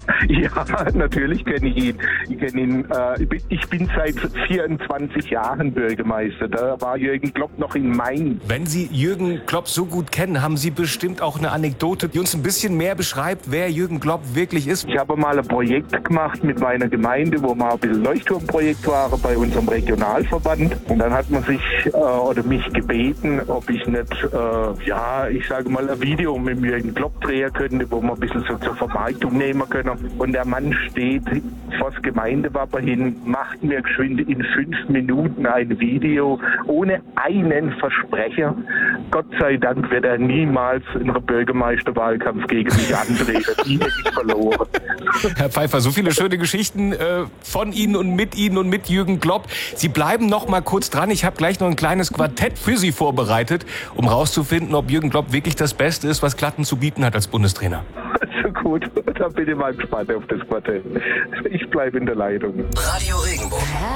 Ja, natürlich kenne ich ihn. Ich kenne ihn. Ich bin seit 24 Jahren Bürgermeister. Da war Jürgen Klopp noch in Mainz. Wenn Sie Jürgen Klopp so gut kennen, haben Sie bestimmt auch eine Anekdote, die uns ein bisschen mehr beschreibt, wer Jürgen Klopp wirklich ist. Ich habe mal ein Projekt gemacht mit meiner Gemeinde, wo wir ein bisschen Leuchtturmprojekt waren bei unserem Regionalverband. Und dann hat man sich oder mich gebeten, ob ich nicht, ich sage mal, ein Video mit Jürgen Klopp drehen könnte, wo wir ein bisschen so zur Vermarktung nehmen können. Und der Mann steht vor das Gemeindewappen hin, macht mir geschwind in 5 Minuten ein Video ohne einen Versprecher. Gott sei Dank wird er niemals in einem Bürgermeisterwahlkampf gegen mich antreten. Die hätte ich verloren. Herr Pfeiffer, so viele schöne Geschichten von Ihnen und mit Jürgen Klopp. Sie bleiben noch mal kurz dran. Ich habe gleich noch ein kleines Quartett für Sie vorbereitet, um rauszufinden, ob Jürgen Klopp wirklich das Beste ist, was Glatten zu bieten hat als Bundestrainer. Also gut, da bin ich mal gespannt auf das Quartett. Ich bleibe in der Leitung. Radio Regenbogen.